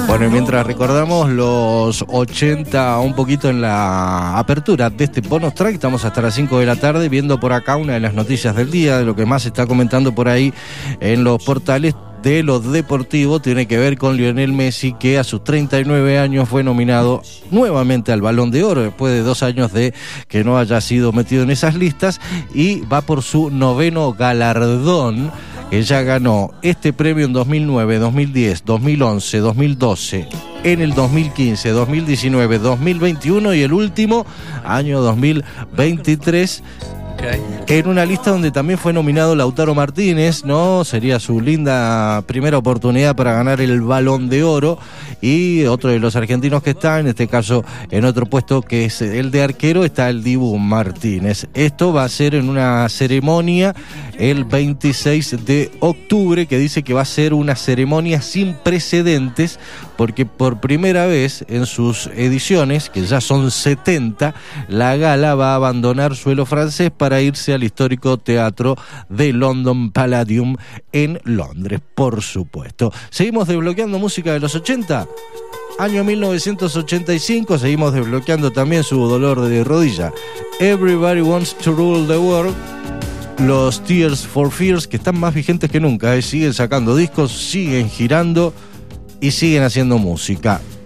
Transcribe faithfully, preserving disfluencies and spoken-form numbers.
Bueno, y mientras recordamos los ochenta un poquito en la apertura de este bonus track, estamos hasta las cinco de la tarde viendo por acá una de las noticias del día, de lo que más se está comentando por ahí en los portales de lo deportivo. Tiene que ver con Lionel Messi, que a sus treinta y nueve años fue nominado nuevamente al Balón de Oro, después de dos años de que no haya sido metido en esas listas, y va por su noveno galardón, que ya ganó este premio en dos mil nueve, dos mil diez, dos mil once, dos mil doce, en el dos mil quince, dos mil diecinueve, dos mil veintiuno y el último año dos mil veintitrés. Okay. En una lista donde también fue nominado Lautaro Martínez, ¿no? Sería su linda primera oportunidad para ganar el Balón de Oro. Y otro de los argentinos que está, en este caso en otro puesto que es el de arquero, está el Dibu Martínez. Esto va a ser en una ceremonia el veintiséis de octubre, que dice que va a ser una ceremonia sin precedentes, porque por primera vez en sus ediciones, que ya son setenta, la gala va a abandonar suelo francés para irse al histórico teatro de London Palladium en Londres, por supuesto. Seguimos desbloqueando música de los ochenta. Año mil novecientos ochenta y cinco, seguimos desbloqueando también su dolor de rodilla. Everybody Wants to Rule the World. Los Tears for Fears, que están más vigentes que nunca, ¿eh? Siguen sacando discos, siguen girando y siguen haciendo música.